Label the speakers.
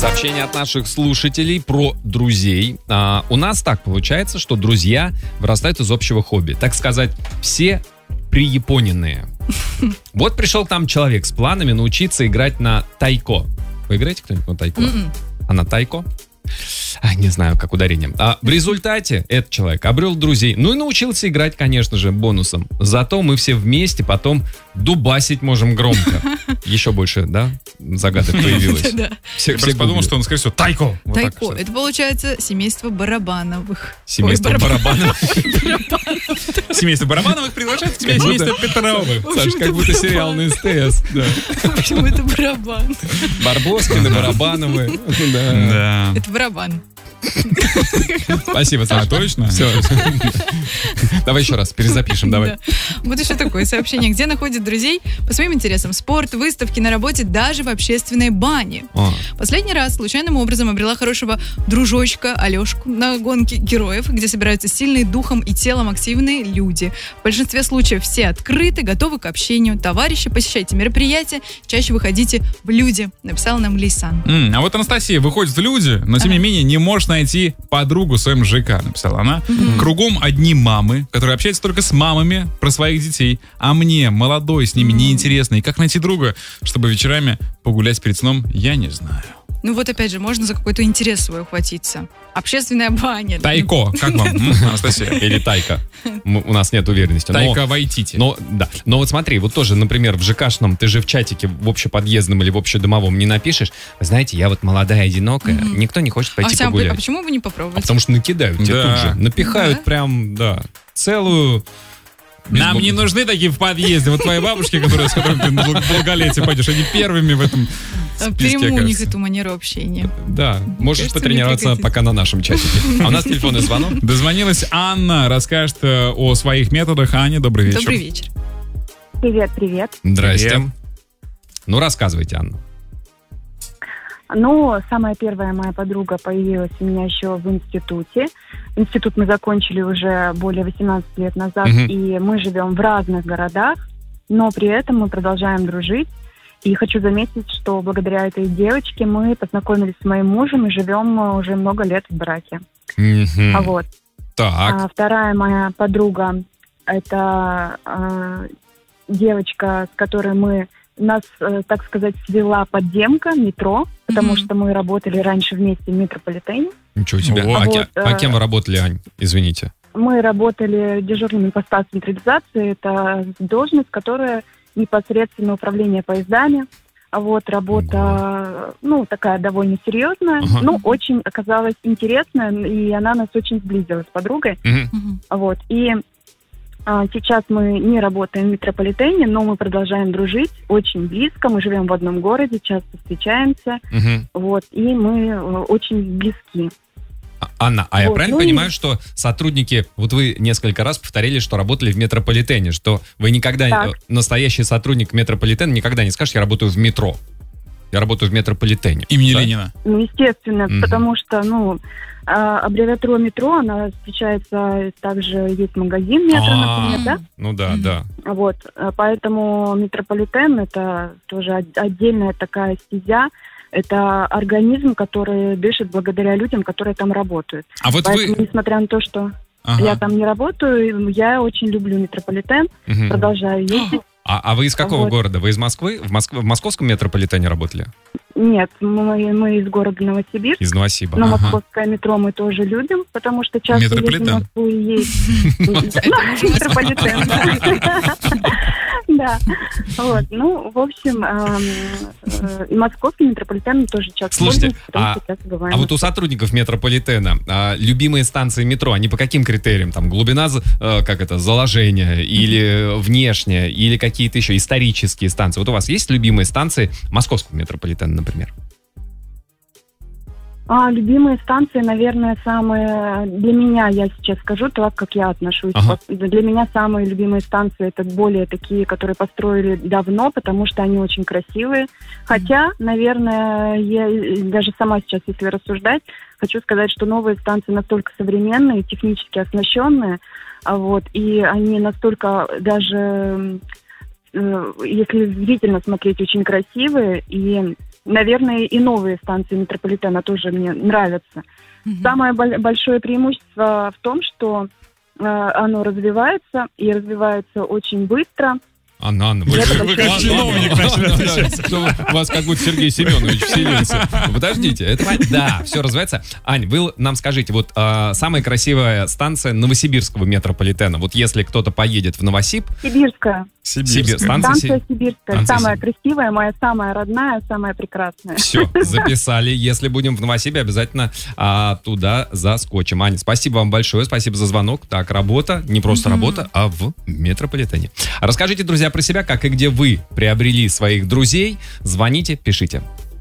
Speaker 1: Сообщение от наших слушателей про друзей. У нас так получается, что друзья вырастают из общего хобби. Так сказать, все прияпоненные. Вот пришел к нам человек с планами научиться играть на тайко. Вы играете кто-нибудь на тайко? А на тайко? Не знаю, как ударение. В результате этот человек обрел друзей. Ну и научился играть, конечно же, бонусом. Зато мы все вместе потом дубасить можем громко. Еще больше, да, загадок появилось.
Speaker 2: Все подумал, что он, скорее всего, тайко.
Speaker 3: Тайко. Это получается семейство Барабановых.
Speaker 1: Семейство Барабановых.
Speaker 2: Семейство Барабановых приглашает к тебе семейство Петровых.
Speaker 1: Саш, как будто сериал на СТС.
Speaker 3: Почему это барабан?
Speaker 1: Барбоскины, Барабановы.
Speaker 2: Да.
Speaker 3: Это барабан.
Speaker 1: Спасибо, Саша.
Speaker 2: Точно?
Speaker 1: Все. Давай еще раз, перезапишем, давай.
Speaker 3: Вот еще такое сообщение. Где находят друзей по своим интересам? Спорт, выставки, на работе, даже в общественной бане. Последний раз случайным образом обрела хорошего дружочка Алешку на гонке героев, где собираются сильные духом и телом активные люди. В большинстве случаев все открыты, готовы к общению. Товарищи, посещайте мероприятия, чаще выходите в люди, написала нам Лейсан.
Speaker 2: А вот Анастасия выходит в люди, но тем не менее не может найти подругу в своем ЖК, написала она. Кругом одни мамы, которые общаются только с мамами про своих детей, а мне, молодой, с ними неинтересно. И как найти друга, чтобы вечерами погулять перед сном, я не знаю.
Speaker 3: Ну вот опять же, можно за какой-то интерес свой ухватиться. Общественная баня.
Speaker 2: Тайко, как вам, Анастасия?
Speaker 1: Или тайка. У нас нет уверенности.
Speaker 2: Тайка Вайтити.
Speaker 1: Но вот смотри, вот тоже, например, в ЖКшном, ты же в чатике в общеподъездном или в общедомовом не напишешь. Вы знаете, я вот молодая, одинокая, никто не хочет пойти погулять.
Speaker 3: А почему бы не попробовать?
Speaker 1: Потому что накидают тебе тут же. Напихают прям, целую...
Speaker 2: Нам не нужны такие в подъезде. Вот твои бабушки, с которыми ты на долголетие пойдешь, они первыми в этом списке,
Speaker 3: Приму у них
Speaker 2: кажется.
Speaker 3: эту манеру общения.
Speaker 1: Да, можешь
Speaker 3: кажется,
Speaker 1: потренироваться
Speaker 3: мне пригодится.
Speaker 1: пока на нашем чатике. А у нас телефонный звонок.
Speaker 2: Дозвонилась Анна, расскажет о своих методах. Аня, добрый вечер.
Speaker 3: Добрый вечер.
Speaker 4: Привет.
Speaker 1: Здрасте.
Speaker 2: Привет.
Speaker 1: Ну, рассказывайте, Анна.
Speaker 4: Ну, самая первая моя подруга появилась у меня еще в институте. Институт мы закончили уже более 18 лет назад, и мы живем в разных городах, но при этом мы продолжаем дружить. И хочу заметить, что благодаря этой девочке мы познакомились с моим мужем и живем уже много лет в браке. Вот.
Speaker 1: Так.
Speaker 4: Вторая моя подруга – это девочка, с которой нас, так сказать, свела подземка, метро, потому что мы работали раньше вместе в метрополитене.
Speaker 1: Ничего себе. А кем вы работали, Ань? Извините.
Speaker 4: Мы работали дежурными по централизации. Это должность, которая непосредственно управление поездами. Вот, работа, такая довольно серьезная, но очень оказалась интересная, и она нас очень сблизила с подругой. Вот, и сейчас мы не работаем в метрополитене, но мы продолжаем дружить очень близко. Мы живем в одном городе, часто встречаемся. Вот, и мы очень близки.
Speaker 1: Анна, я правильно понимаю, что сотрудники, вот вы несколько раз повторили, что работали в метрополитене, что вы никогда, настоящий сотрудник метрополитена, никогда не скажешь, я работаю в метро. Я работаю в метрополитене.
Speaker 2: Имени Ленина.
Speaker 4: Ну, естественно, потому что, аббревиатура метро, она встречается, также есть магазин метро, например, да?
Speaker 1: Ну да.
Speaker 4: Вот, поэтому метрополитен — это тоже отдельная такая стезя. Это организм, который дышит благодаря людям, которые там работают.
Speaker 2: А вот
Speaker 4: поэтому, несмотря на то, что я там не работаю, я очень люблю метрополитен, продолжаю ездить.
Speaker 1: А вы из какого города? Вы из Москвы? В московском метрополитене работали?
Speaker 4: Нет, мы из города Новосибирск.
Speaker 1: Из Новосиба.
Speaker 4: Но московское метро мы тоже любим, потому что часто ездим в Москву и есть. Метрополитен. Да. Вот. Ну, в общем, и московский метрополитен тоже часто.
Speaker 1: Слушайте, а вот у сотрудников метрополитена любимые станции метро, они по каким критериям? Там глубина, заложения, или внешняя, или какие-то еще исторические станции? Вот у вас есть любимые станции московского метрополитена, например?
Speaker 4: Любимые станции, наверное, самые... Для меня, я сейчас скажу, так как я отношусь. Для меня самые любимые станции — это более такие, которые построили давно, потому что они очень красивые. Хотя, наверное, я даже сама сейчас, если рассуждать, хочу сказать, что новые станции настолько современные, технически оснащенные, вот, и они настолько даже если зрительно смотреть, очень красивые. И, наверное, и новые станции метрополитена тоже мне нравятся. Самое большое преимущество в том, что оно развивается, и развивается очень быстро.
Speaker 1: Анна, вы
Speaker 2: как чиновник начали отвечать.
Speaker 1: У вас как будто Сергей Семенович вселился. Подождите, это да, все развивается. Ань, вы нам скажите, вот самая красивая станция новосибирского метрополитена, вот если кто-то поедет в Новосиб...
Speaker 4: Сибирская.
Speaker 1: Станция
Speaker 4: Сибирская. Самая красивая, моя самая родная, самая прекрасная.
Speaker 1: Все, записали. Если будем в Новосибе, обязательно туда заскочим. Аня, спасибо вам большое, спасибо за звонок. Так, работа, не просто работа, а в метрополитене. Расскажите, друзья, про себя, как и где вы приобрели своих друзей. Звоните, пишите.